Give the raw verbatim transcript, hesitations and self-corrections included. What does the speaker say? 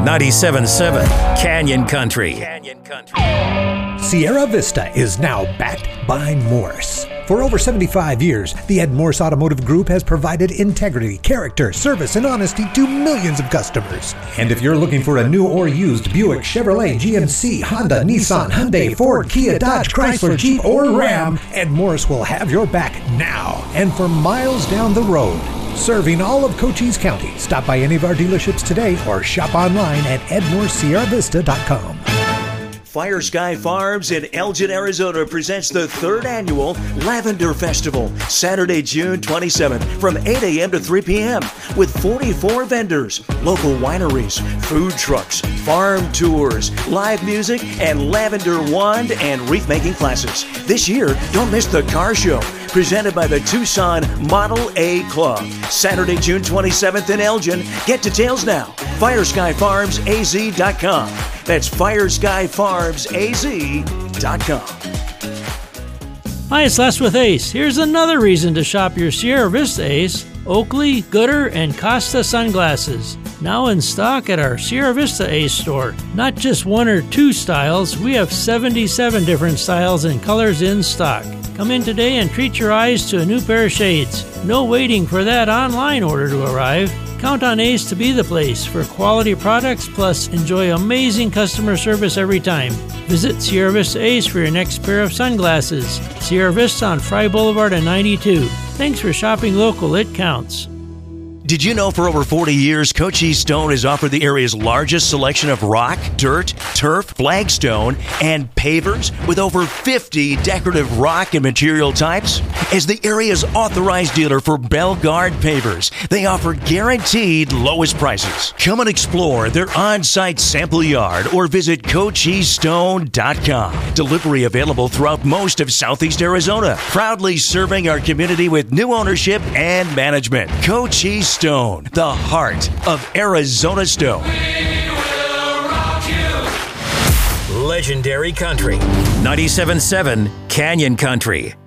ninety-seven point seven Canyon Country. Canyon Country. Sierra Vista is now backed by Morse. For over seventy-five years, the Ed Morse Automotive Group has provided integrity, character, service, and honesty to millions of customers. And if you're looking for a new or used Buick, Chevrolet, G M C, Honda, Nissan, Hyundai, Ford, Kia, Dodge, Chrysler, Jeep, or Ram, Ed Morse will have your back now and for miles down the road. Serving all of Cochise County. Stop by any of our dealerships today or shop online at ed morse sierra vista dot com. Fire Sky Farms in Elgin, Arizona presents the third annual Lavender Festival, Saturday, June twenty-seventh from eight a.m. to three p.m. with forty-four vendors, local wineries, food trucks, farm tours, live music, and lavender wand and wreath making classes. This year, don't miss the car show presented by the Tucson Model A Club. Saturday, June twenty-seventh in Elgin. Get details now. fire sky farms a z dot com. That's fire sky farms a z dot com. Hi, it's Les with Ace. Here's another reason to shop your Sierra Vista Ace, Oakley, Gooder, and Costa sunglasses. Now in stock at our Sierra Vista Ace store. Not just one or two styles, we have seventy-seven different styles and colors in stock. Come in today and treat your eyes to a new pair of shades. No waiting for that online order to arrive. Count on Ace to be the place for quality products, plus enjoy amazing customer service every time. Visit Sierra Vista Ace for your next pair of sunglasses. Sierra Vista on Fry Boulevard at ninety-two. Thanks for shopping local. It counts. Did you know for over forty years, Cochise Stone has offered the area's largest selection of rock, dirt, turf, flagstone, and pavers with over fifty decorative rock and material types? As the area's authorized dealer for Belgard Pavers, they offer guaranteed lowest prices. Come and explore their on-site sample yard or visit cochise stone dot com. Delivery available throughout most of Southeast Arizona. Proudly serving our community with new ownership and management. Cochise Stone, the heart of Arizona stone. We will rock you. Legendary Country. ninety-seven point seven Canyon Country.